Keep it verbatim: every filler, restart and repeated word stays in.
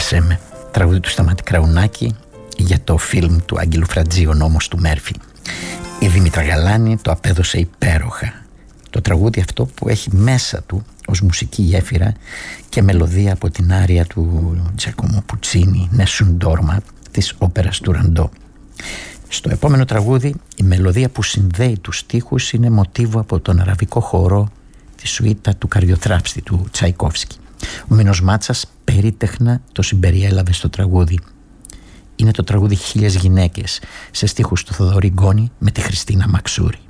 Άσε με, τραγούδι του Σταμάτη Κραουνάκη για το φιλμ του Άγγελου Φρατζή, ο νόμος του Μέρφυ. Η Δήμητρα Γαλάνη το απέδωσε υπέροχα. Το τραγούδι αυτό που έχει μέσα του ως μουσική γέφυρα και μελωδία από την άρια του Τζακόμο Πουτσίνι, Nessun Dorma, της όπερας του Ραντό. Στο επόμενο τραγούδι η μελωδία που συνδέει τους στίχους είναι μοτίβο από τον αραβικό χορό τη σουίτα του Καριοθράψτη του Τσαϊκόφσκι. Ο Μίνος Μάτσας περίτεχνα το συμπεριέλαβε στο τραγούδι. Είναι το τραγούδι «Χίλιες γυναίκες» σε στίχους του Θοδωρή Γκόνη με τη Χριστίνα Μαξούρη.